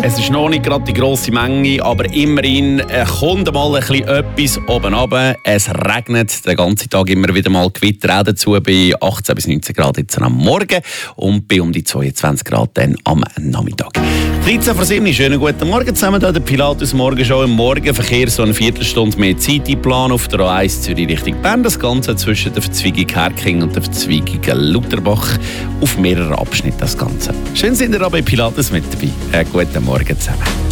Es ist noch nicht gerade die grosse Menge, aber immerhin kommt mal ein bisschen etwas oben runter. Es regnet den ganzen Tag immer wieder mal Gewitter, auch dazu bei 18 bis 19 Grad jetzt am Morgen und bei um die 22 Grad dann am Nachmittag. 13 vor 7, schönen guten Morgen zusammen. Hier der Pilatus Morgenshow. Im Morgenverkehr so eine Viertelstunde mehr Zeit einplanen auf der A1 Zürich Richtung Bern. Das Ganze zwischen der Verzweigung Herking und der Verzweigung Lutherbach auf mehreren Abschnitten. Das Ganze. Schön sind ihr bei Pilatus mit dabei. Guten Morgen zusammen.